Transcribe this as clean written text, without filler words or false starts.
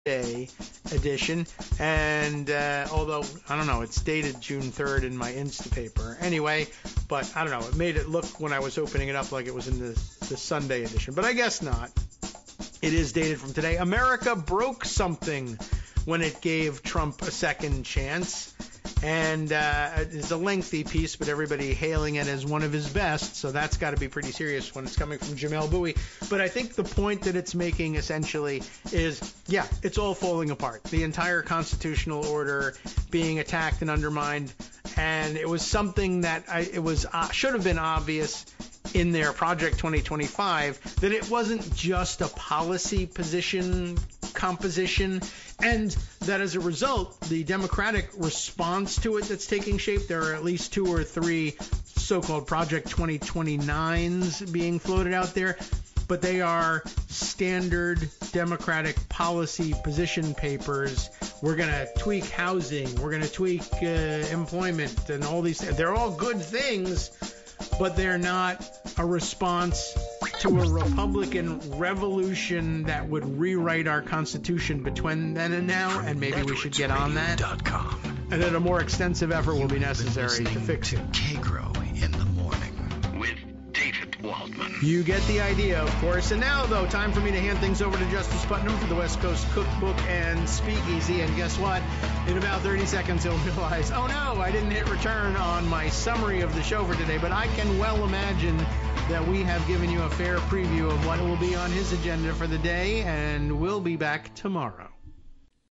Day edition. And although, I don't know, it's dated June 3rd in my Instapaper. Anyway, but I don't know, it made it look when I was opening it up like it was in the Sunday edition. But I guess not. It is dated from today. America broke something when it gave Trump a second chance. And it's a lengthy piece, but everybody hailing it as one of his best, so that's got to be pretty serious when it's coming from Jamelle Bouie. But I think the point that it's making essentially is, yeah, it's all falling apart. The entire constitutional order being attacked and undermined, and it was something that should have been obvious in their Project 2025 that it wasn't just a policy position composition, and that as a result, the Democratic response to it that's taking shape, there are at least 2 or 3 so-called Project 2029s being floated out there, but they are standard Democratic policy position papers. We're going to tweak housing, we're going to tweak employment, and all these things. They're all good things, but they're not a response to a Republican revolution that would rewrite our Constitution between then and now, and maybe we should get on that. And then a more extensive effort will be necessary to fix it. K-Grow in the morning with David Waldman. You get the idea, of course. And now, though, time for me to hand things over to Justice Putnam for the West Coast Cookbook and Speakeasy. And guess what? In about 30 seconds, he'll realize, oh no, I didn't hit return on my summary of the show for today. But I can well imagine that we have given you a fair preview of what will be on his agenda for the day, and we'll be back tomorrow.